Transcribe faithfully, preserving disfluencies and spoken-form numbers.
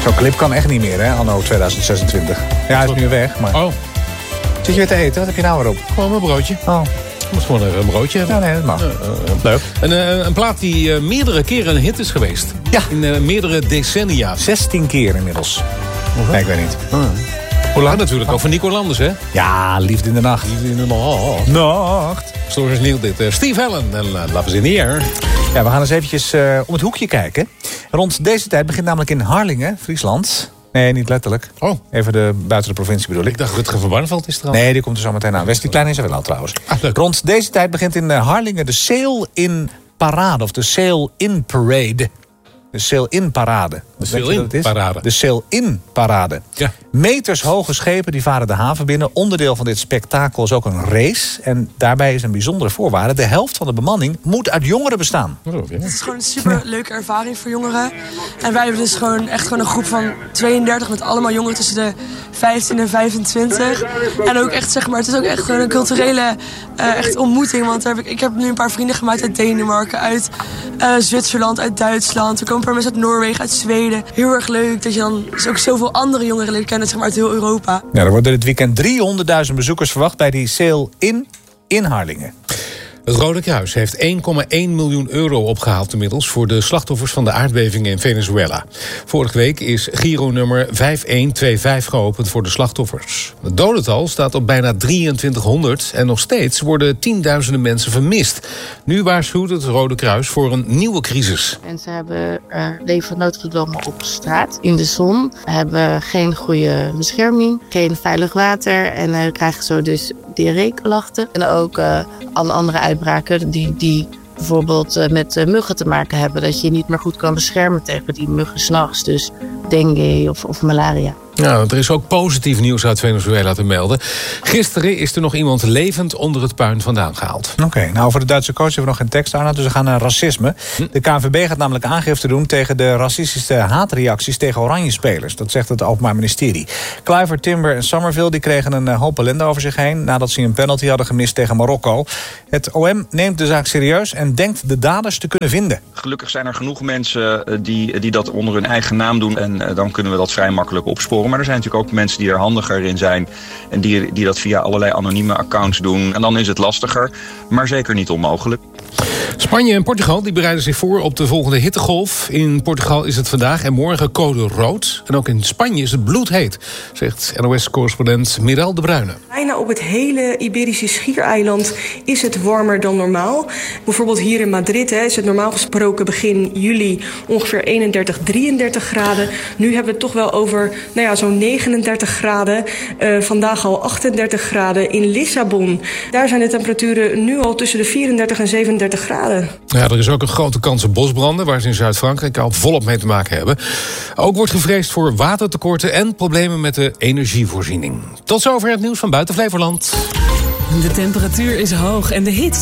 Zo'n clip kan echt niet meer, hè, anno tweeduizend zesentwintig. Ja, hij is nu weg, maar... Oh. Zit je weer te eten? Wat heb je nou weer op? Gewoon een broodje. Oh. Je moet gewoon even een broodje hebben. Ja, nee, dat mag. Uh, uh, Leuk. Een, uh, een plaat die uh, meerdere keren een hit is geweest. Ja. In uh, meerdere decennia. zestien keer inmiddels. Uh-huh. Nee, ik weet niet. Uh. Hoe lang natuurlijk ook van Nico Landers, hè? Ja, Liefde in de Nacht. Liefde in de Nacht. Nacht. Stories Neil dit. Uh, Steve Allen en uh, Love is in the Air. Ja, we gaan eens eventjes uh, om het hoekje kijken. Rond deze tijd begint namelijk in Harlingen, Friesland... Nee, niet letterlijk. Oh. Even de, buiten de provincie bedoel ik. Ik dacht Rutger van Barneveld is er al. Nee, die komt er zo meteen aan. Wesley Klein is er wel al trouwens. Ah, Rond deze tijd begint in Harlingen de Sail-in Parade. Of de Sail-in Parade. De Sail-in Parade. De Sail-in Parade. De Sail-in Parade. Ja. Metershoge schepen die varen de haven binnen. Onderdeel van dit spektakel is ook een race. En daarbij is een bijzondere voorwaarde. De helft van de bemanning moet uit jongeren bestaan. Het is gewoon een super leuke ervaring voor jongeren. En wij hebben dus gewoon echt gewoon een groep van tweeëndertig... met allemaal jongeren tussen de vijftien en vijfentwintig. En ook echt, zeg maar, het is ook echt gewoon een culturele uh, echt ontmoeting. Want heb ik, ik heb nu een paar vrienden gemaakt uit Denemarken, uit uh, Zwitserland, uit Duitsland. Er komen een paar mensen uit Noorwegen, uit Zweden. Heel erg leuk dat je dan dus ook zoveel andere jongeren leert kennen, zeg maar, uit heel Europa. Ja, er worden dit weekend driehonderdduizend bezoekers verwacht bij die Sail-in in Harlingen. Het Rode Kruis heeft één komma één miljoen euro opgehaald inmiddels voor de slachtoffers van de aardbevingen in Venezuela. Vorige week is Giro-nummer vijf een twee vijf geopend voor de slachtoffers. Het dodental staat op bijna drieëntwintighonderd en nog steeds worden tienduizenden mensen vermist. Nu waarschuwt het Rode Kruis voor een nieuwe crisis. Mensen hebben uh, leven noodgedwongen op straat, in de zon, hebben geen goede bescherming, geen veilig water en uh, krijgen zo dus diarreeklachten. En ook uh, alle andere uitbraken die, die bijvoorbeeld uh, met uh, muggen te maken hebben. Dat je je niet meer goed kan beschermen tegen die muggen 's nachts. Dus dengue of, of malaria. Ja, er is ook positief nieuws uit Venezuela te melden. Gisteren is er nog iemand levend onder het puin vandaan gehaald. Oké, okay, nou over de Duitse coach hebben we nog geen tekst aan, dus we gaan naar racisme. De K N V B gaat namelijk aangifte doen tegen de racistische haatreacties tegen Oranje-spelers. Dat zegt het Openbaar Ministerie. Kluivert, Timber en Summerville die kregen een hoop ellende over zich heen nadat ze een penalty hadden gemist tegen Marokko. Het O M neemt de zaak serieus en denkt de daders te kunnen vinden. Gelukkig zijn er genoeg mensen die, die dat onder hun eigen naam doen en uh, dan kunnen we dat vrij makkelijk opsporen. Maar er zijn natuurlijk ook mensen die er handiger in zijn en die, die dat via allerlei anonieme accounts doen. En dan is het lastiger, maar zeker niet onmogelijk. Spanje en Portugal die bereiden zich voor op de volgende hittegolf. In Portugal is het vandaag en morgen code rood. En ook in Spanje is het bloedheet, zegt N O S-correspondent Mirel de Bruyne. Bijna op het hele Iberische schiereiland is het warmer dan normaal. Bijvoorbeeld hier in Madrid hè, is het normaal gesproken begin juli ongeveer eenendertig, drieëndertig graden. Nu hebben we het toch wel over nou ja, zo'n negenendertig graden. Uh, vandaag al achtendertig graden. In Lissabon, daar zijn de temperaturen nu al tussen de vierendertig en zevenendertig graden. Ja, er is ook een grote kans op bosbranden, waar ze in Zuid-Frankrijk al volop mee te maken hebben. Ook wordt gevreesd voor watertekorten en problemen met de energievoorziening. Tot zover het nieuws van Buiten Flevoland. De temperatuur is hoog en de hits